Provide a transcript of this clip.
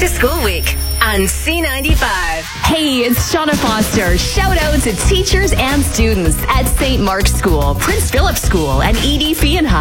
to School Week on C95. Hey, it's Shauna Foster. Shout out to teachers and students at St. Mark's School, Prince Philip School, and E.D. Fienhoff.